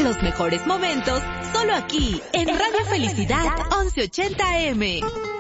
los mejores momentos, solo aquí, en Radio Felicidad 1180 AM.